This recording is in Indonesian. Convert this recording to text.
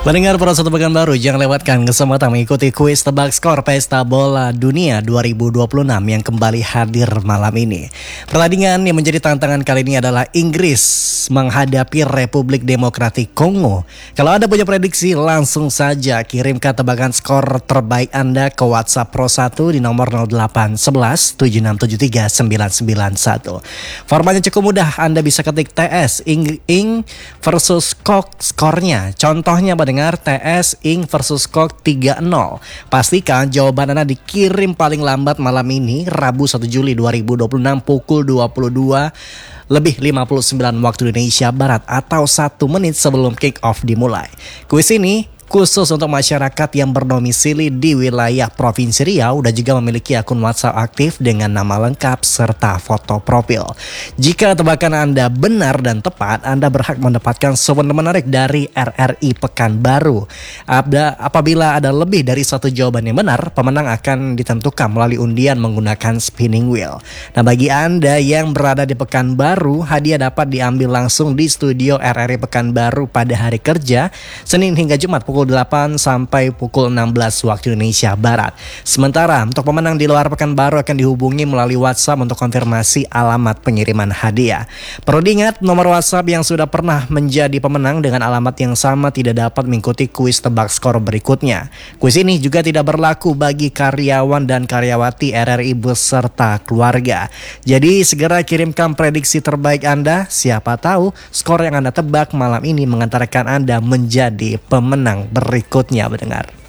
Pendengar Pro 1 Pekanbaru, jangan lewatkan kesempatan mengikuti kuis tebak skor Pesta Bola Dunia 2026 yang kembali hadir malam ini. Pertandingan yang menjadi tantangan kali ini adalah Inggris menghadapi Republik Demokratik Kongo. Kalau Anda punya prediksi, langsung saja kirimkan tebakan skor terbaik Anda ke WhatsApp Pro 1 di nomor 0811 7673 991. Formatnya cukup mudah, Anda bisa ketik TS Ing versus Kok skornya. Contohnya pendengar TS Ing versus Kok 3-0. Pastikan jawaban Anda dikirim paling lambat malam ini, Rabu 1 Juli 2026 pukul 22:59 waktu Indonesia Barat atau 1 menit sebelum kick off dimulai. Kuis ini khusus untuk masyarakat yang berdomisili di wilayah Provinsi Riau dan juga memiliki akun WhatsApp aktif dengan nama lengkap serta foto profil. Jika tebakan Anda benar dan tepat, Anda berhak mendapatkan souvenir menarik dari RRI Pekanbaru. Apabila ada lebih dari satu jawaban yang benar, pemenang akan ditentukan melalui undian menggunakan spinning wheel. Nah, bagi Anda yang berada di Pekanbaru, hadiah dapat diambil langsung di studio RRI Pekanbaru pada hari kerja, Senin hingga Jumat pukul 8 sampai pukul 16 waktu Indonesia Barat. Sementara untuk pemenang di luar Pekanbaru akan dihubungi melalui WhatsApp untuk konfirmasi alamat pengiriman hadiah. Perlu diingat, nomor WhatsApp yang sudah pernah menjadi pemenang dengan alamat yang sama tidak dapat mengikuti kuis tebak skor berikutnya. Kuis ini juga tidak berlaku bagi karyawan dan karyawati RRI beserta keluarga. Jadi segera kirimkan prediksi terbaik Anda. Siapa tahu skor yang Anda tebak malam ini mengantarkan Anda menjadi pemenang berikutnya, mendengar.